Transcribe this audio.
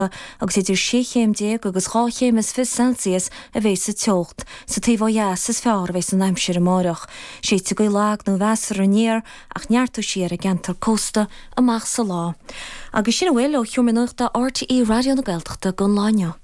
agus idir 6 agus 8 Celsius a bheits sa teocht, sa taobh is fearr a bheits an aimsir amárach. Séite go lag nó bheasar a níor ach neartú siar a gentar costa amach sa lá. Agus sin bhfuil ó thiúminúchta RTE Radio na Gaeltachta gon láine.